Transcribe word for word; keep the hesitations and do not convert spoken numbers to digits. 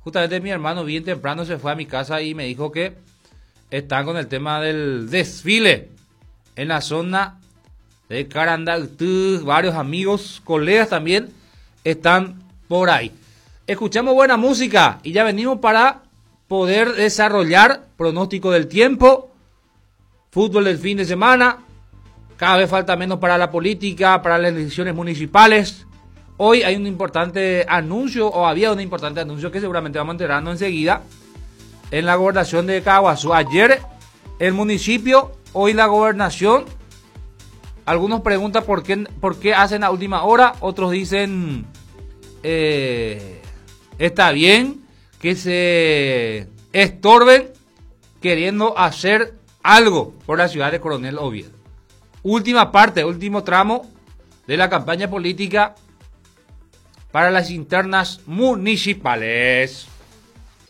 Justamente mi hermano bien temprano se fue a mi casa y me dijo que están con el tema del desfile en la zona de Carandaltú. Varios amigos, colegas también están por ahí. Escuchamos buena música y ya venimos para poder desarrollar pronóstico del tiempo, fútbol del fin de semana. Cada vez falta menos para la política, para las elecciones municipales. Hoy hay un importante anuncio, o había un importante anuncio que seguramente vamos enterando enseguida, en la gobernación de Caguazú. Ayer el municipio, hoy la gobernación. Algunos preguntan por qué, por qué hacen a última hora, otros dicen eh, está bien que se estorben queriendo hacer algo por la ciudad de Coronel Oviedo. Última parte, último tramo de la campaña política para las internas municipales.